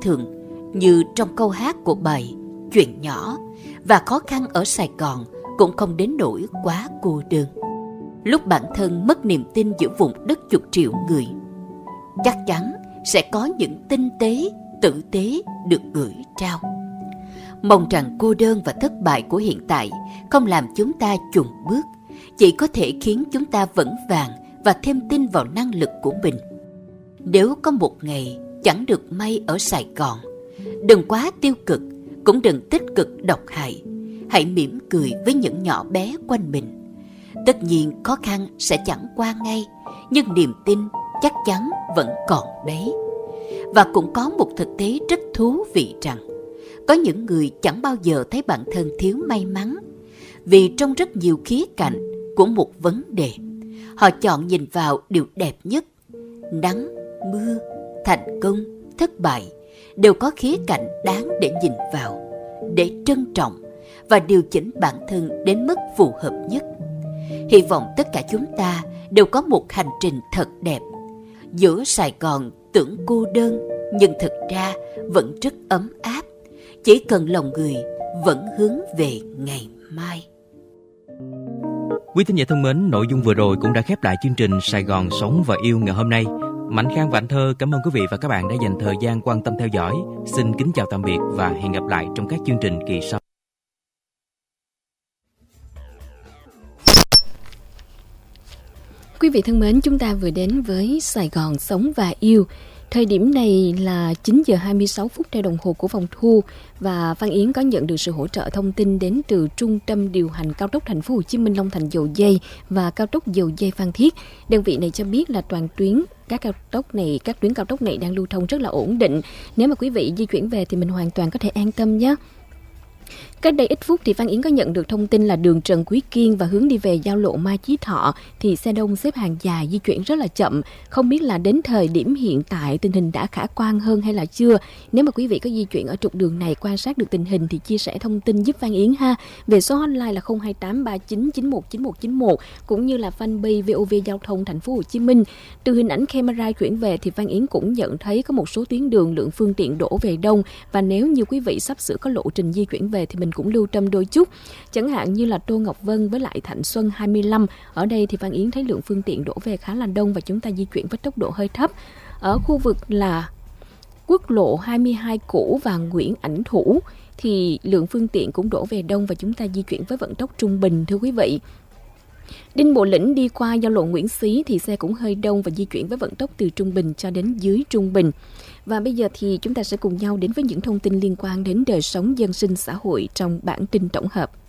thường như trong câu hát của bài Chuyện nhỏ, và khó khăn ở Sài Gòn cũng không đến nỗi quá cô đơn. Lúc bản thân mất niềm tin giữa vùng đất chục triệu người, chắc chắn sẽ có những tinh tế, tử tế được gửi trao. Mong rằng cô đơn và thất bại của hiện tại không làm chúng ta chùn bước, chỉ có thể khiến chúng ta vững vàng và thêm tin vào năng lực của mình. Nếu có một ngày chẳng được may ở Sài Gòn, đừng quá tiêu cực, cũng đừng tích cực độc hại. Hãy mỉm cười với những nhỏ bé quanh mình. Tất nhiên khó khăn sẽ chẳng qua ngay, nhưng niềm tin chắc chắn vẫn còn đấy. Và cũng có một thực tế rất thú vị rằng có những người chẳng bao giờ thấy bản thân thiếu may mắn, vì trong rất nhiều khía cạnh của một vấn đề, họ chọn nhìn vào điều đẹp nhất. Nắng, mưa, thành công, thất bại đều có khía cạnh đáng để nhìn vào, để trân trọng và điều chỉnh bản thân đến mức phù hợp nhất. Hy vọng tất cả chúng ta đều có một hành trình thật đẹp. Giữa Sài Gòn tưởng cô đơn, nhưng thực ra vẫn rất ấm áp. Chỉ cần lòng người vẫn hướng về ngày mai. Quý thính giả thân mến, nội dung vừa rồi cũng đã khép lại chương trình Sài Gòn Sống và Yêu ngày hôm nay. Mạnh Khang và Anh Thơ cảm ơn quý vị và các bạn đã dành thời gian quan tâm theo dõi. Xin kính chào tạm biệt và hẹn gặp lại trong các chương trình kỳ sau. Quý vị thân mến, chúng ta vừa đến với Sài Gòn Sống và Yêu. Thời điểm này là 9 giờ 26 phút theo đồng hồ của phòng thu, và Phan Yến có nhận được sự hỗ trợ thông tin đến từ Trung tâm điều hành cao tốc Thành phố Hồ Chí Minh Long Thành Dầu Giây và cao tốc Dầu Giây Phan Thiết. Đơn vị này cho biết là toàn tuyến các tuyến cao tốc này đang lưu thông rất là ổn định. Nếu mà quý vị di chuyển về thì mình hoàn toàn có thể an tâm nhé. Cách đây ít phút thì Phan Yến có nhận được thông tin là đường Trần Quý Kiên và hướng đi về giao lộ Mai Chí Thọ thì xe đông xếp hàng dài, di chuyển rất là chậm. Không biết là đến thời điểm hiện tại tình hình đã khả quan hơn hay là chưa. Nếu mà quý vị có di chuyển ở trục đường này, quan sát được tình hình thì chia sẻ thông tin giúp Phan Yến ha. Về số hotline là 02839919191 cũng như là fanpage VOV Giao thông Thành phố Hồ Chí Minh. Từ hình ảnh camera chuyển về thì Phan Yến cũng nhận thấy có một số tuyến đường lượng phương tiện đổ về đông, và nếu như quý vị sắp sửa có lộ trình di chuyển về thì mình cũng lưu tâm đôi chút. Chẳng hạn như là Tô Ngọc Vân với lại Thạnh Xuân 25, ở đây thì Phan Yến thấy lượng phương tiện đổ về khá là đông và chúng ta di chuyển với tốc độ hơi thấp. Ở khu vực là quốc lộ 22 cũ và Nguyễn Ảnh Thủ thì lượng phương tiện cũng đổ về đông và chúng ta di chuyển với vận tốc trung bình, thưa quý vị. Đinh Bộ Lĩnh đi qua giao lộ Nguyễn Xí thì xe cũng hơi đông và di chuyển với vận tốc từ trung bình cho đến dưới trung bình. Và bây giờ thì chúng ta sẽ cùng nhau đến với những thông tin liên quan đến đời sống dân sinh xã hội trong bản tin tổng hợp.